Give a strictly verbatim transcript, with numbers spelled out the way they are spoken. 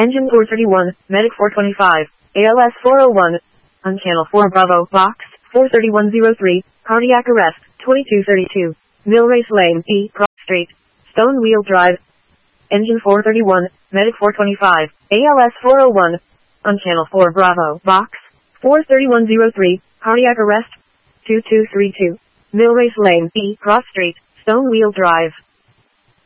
Engine four thirty-one, Medic four twenty-five, A L S four oh one, on channel four Bravo, box, four thirty-one oh three, cardiac arrest, twenty-two thirty-two, Millrace Lane, E, Cross Street, Stone Wheel Drive. Engine four thirty-one, Medic four twenty-five, A L S four oh one, on channel four Bravo, box, four thirty-one oh three, cardiac arrest, two two three two, Millrace Lane, E, Cross Street, Stone Wheel Drive.